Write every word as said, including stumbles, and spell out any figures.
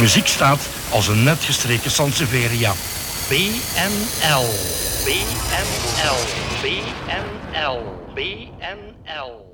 muziek staat als een net gestreken Sansevieria. B N L, B N L, B N L, B N L.